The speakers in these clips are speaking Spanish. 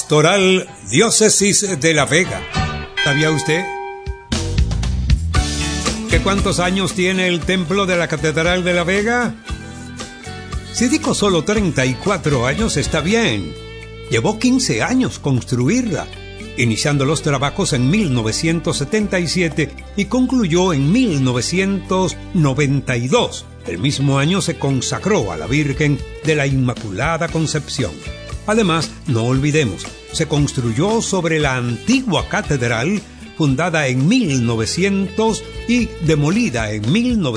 Pastoral Diócesis de La Vega. ¿Sabía usted que cuántos años tiene el templo de la Catedral de La Vega? Si digo solo 34 años está bien. Llevó 15 años construirla, iniciando los trabajos en 1977 y concluyó en 1992. El mismo año se consagró a la Virgen de la Inmaculada Concepción. Además, no olvidemos, se construyó sobre la antigua catedral, fundada en 1900 y demolida en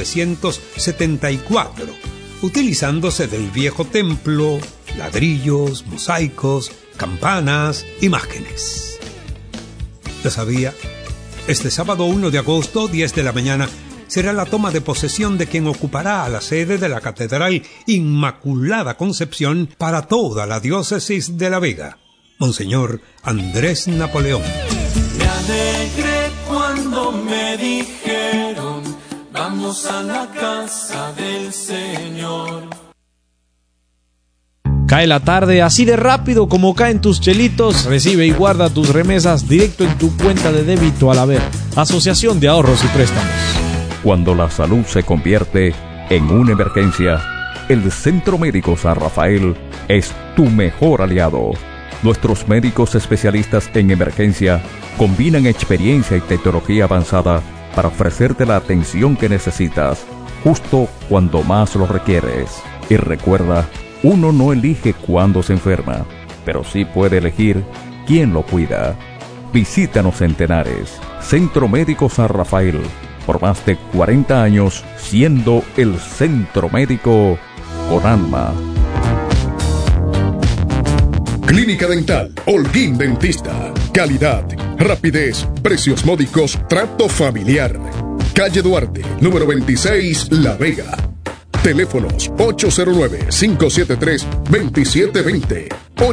1974, utilizándose del viejo templo, ladrillos, mosaicos, campanas, imágenes. ¿Lo sabía? Este sábado 1 de agosto, 10 de la mañana, será la toma de posesión de quien ocupará la sede de la Catedral Inmaculada Concepción para toda la diócesis de La Vega, Monseñor Andrés Napoleón. Me alegré cuando me dijeron, vamos a la casa del Señor. Cae la tarde, así de rápido como caen tus chelitos. Recibe y guarda tus remesas directo en tu cuenta de débito Alaber, Asociación de Ahorros y Préstamos. Cuando la salud se convierte en una emergencia, el Centro Médico San Rafael es tu mejor aliado. Nuestros médicos especialistas en emergencia combinan experiencia y tecnología avanzada para ofrecerte la atención que necesitas, justo cuando más lo requieres. Y recuerda, uno no elige cuándo se enferma, pero sí puede elegir quién lo cuida. Visítanos en Tenares, Centro Médico San Rafael, por más de 40 años siendo el centro médico con alma. Clínica Dental Holguín Dentista. Calidad, rapidez, precios módicos, trato familiar. Calle Duarte, número 26, La Vega. Teléfonos 809-573-2720,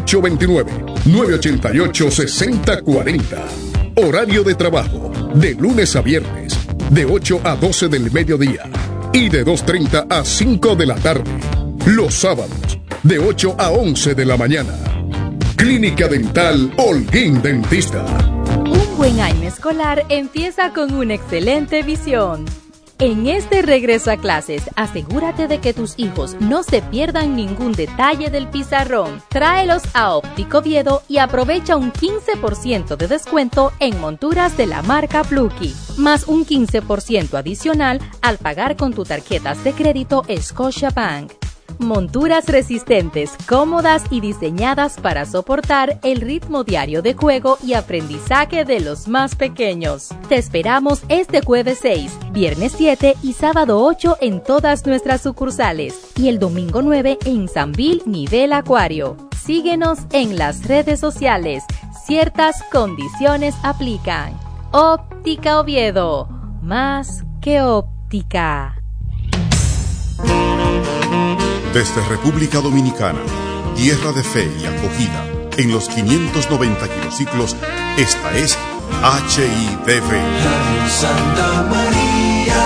829-988-6040. Horario de trabajo, de lunes a viernes, de 8 a 12 del mediodía y de 2:30 a 5 de la tarde. Los sábados, de 8 a 11 de la mañana. Clínica Dental Holguín Dentista. Un buen año escolar empieza con una excelente visión. En este regreso a clases, asegúrate de que tus hijos no se pierdan ningún detalle del pizarrón. Tráelos a Óptico Oviedo y aprovecha un 15% de descuento en monturas de la marca Plucky, más un 15% adicional al pagar con tu tarjetas de crédito Scotiabank. Monturas resistentes, cómodas y diseñadas para soportar el ritmo diario de juego y aprendizaje de los más pequeños. Te esperamos este jueves 6, viernes 7 y sábado 8 en todas nuestras sucursales y el domingo 9 en Sanvil Nivel Acuario. Síguenos en las redes sociales. Ciertas condiciones aplican. Óptica Oviedo, más que óptica. Desde República Dominicana, tierra de fe y acogida, en los 590 kilociclos, esta es HIDV. Santa María.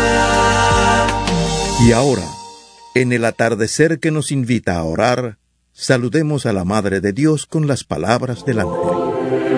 Y ahora, en el atardecer que nos invita a orar, saludemos a la Madre de Dios con las palabras del ángel.